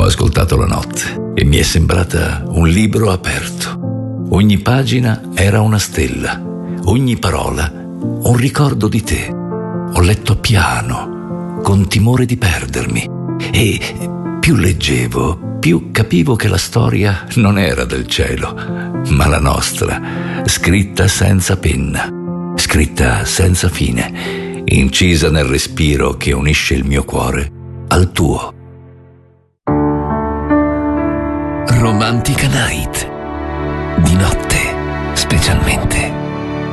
ascoltato la notte e mi è sembrata un libro aperto. Ogni pagina era una stella, ogni parola un ricordo di te. Ho letto piano, con timore di perdermi, e più leggevo, più capivo che la storia non era del cielo, ma la nostra, scritta senza penna, scritta senza fine, incisa nel respiro che unisce il mio cuore al tuo. Romantica Night. Di notte, specialmente.